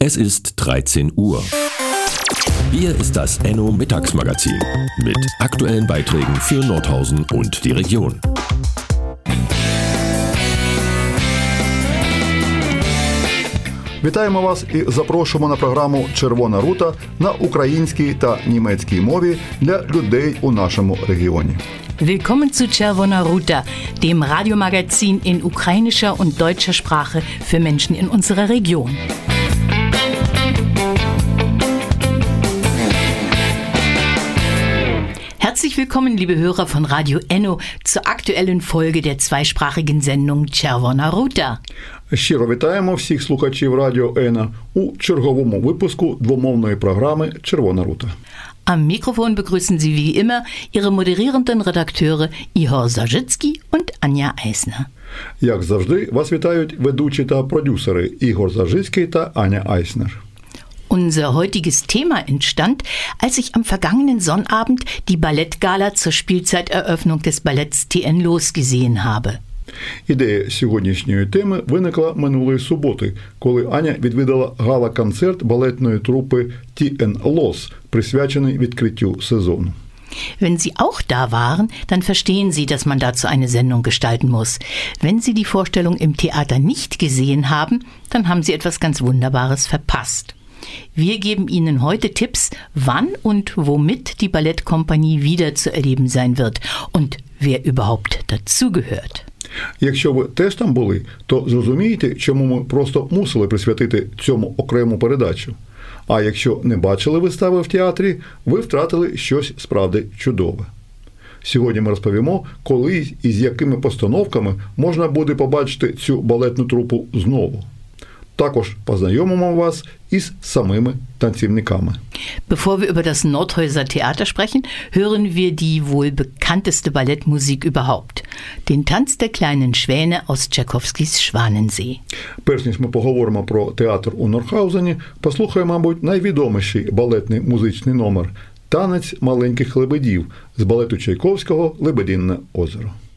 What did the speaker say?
Es ist 13 Uhr. Hier ist das Enno Mittagsmagazin mit aktuellen Beiträgen für Nordhausen und die Region. Вітаємо вас і запрошуємо на програму «Червона рута» на українській та німецькій мові для людей у нашому регіоні. Willkommen zu Czerwona Ruta, dem Radiomagazin in ukrainischer und deutscher Sprache für Menschen in unserer Region. Herzlich willkommen, liebe Hörer von Radio Enno, zur aktuellen Folge der zweisprachigen Sendung Czerwona Ruta. Щиро вітаємо всіх слухачів Радіо Ено у черговому випуску двомовної програми «Червона рута». Am Mikrofon begrüßen Sie wie immer Ihre moderierenden Redakteure Ihor Zażycki und Anja Eisner. Як завжди, вас вітають ведучі та продюсери Ігор Зажицький та Аня Айснер. Unser heutiges Thema entstand, als ich am vergangenen Sonnabend die Ballettgala zur Spielzeiteröffnung des Balletts TN Los gesehen habe. Ідея сьогоднішньої теми виникла минулої суботи, коли Аня відвідала гала-концерт балетної трупи TN Los, присвячений відкриттю сезону. Wenn Sie auch da waren, dann verstehen Sie, dass man dazu eine Sendung gestalten muss. Wenn Sie die Vorstellung im Theater nicht gesehen haben, dann haben Sie etwas ganz Wunderbares verpasst. Wir geben Ihnen heute Tipps, wann und womit die Ballettkompanie wieder zu erleben sein wird und wer überhaupt dazugehört. Якщо ви теж там були, то зрозумієте, чому ми просто мусили присвятити цьому окрему передачу. А якщо не бачили вистави в театрі, ви втратили щось справді чудове. Сьогодні ми розповімо, коли і з якими постановками можна буде побачити цю балетну трупу знову. Також познайомимо вас із самими танцівниками. Bevor wir über das Nordhäuser Theater sprechen, hören wir die wohl bekannteste Ballettmusik überhaupt. Den Tanz der kleinen Schwäne aus Tchaikovskys Schwanensee. Перш ніж ми поговоримо про театр у Нордхаузені, послухаємо, мабуть, найвідоміший балетний музичний номер – «Танець маленьких лебедів» з балету Чайковського «Лебедине озеро».